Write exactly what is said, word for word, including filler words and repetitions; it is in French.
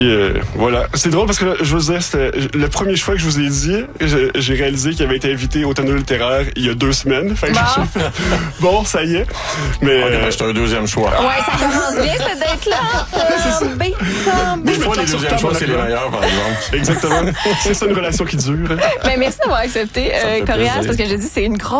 Euh, voilà, c'est drôle parce que je vous disais, c'était le premier choix que je vous ai dit, je- j'ai réalisé qu'il avait été invité au tonneau littéraire il y a deux semaines. Fait que Bon. j'ai fait, bon, ça y est. Mais Ok, euh, ben, c'est un deuxième choix. Ouais, ça commence bien, cette date-là. Tombé, tombé. Des fois, les deuxièmes choix, c'est les meilleurs, par exemple. exactement, c'est ça une relation qui dure. Ben, merci d'avoir accepté, Ça me euh, fait Corias, plaisir. parce que je dis, c'est une grosse